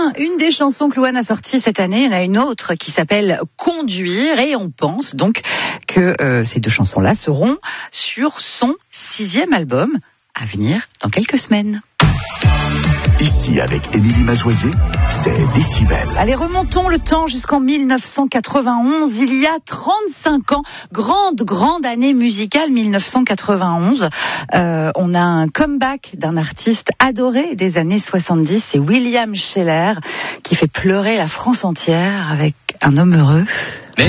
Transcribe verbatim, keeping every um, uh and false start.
bien, une des chansons que Louane a sorties cette année, il y en a une autre qui s'appelle Conduire, et on pense donc que euh, ces deux chansons-là seront sur son sixième album à venir dans quelques semaines. Ici, avec Émilie Mazoyer, c'est Décibel. Allez, remontons le temps jusqu'en mille neuf cent quatre-vingt-onze, il y a trente-cinq ans, grande, grande année musicale, mille neuf cent quatre-vingt-onze. Euh, on a un comeback d'un artiste adoré des années soixante-dix, c'est William Sheller, qui fait pleurer la France entière avec Un homme heureux.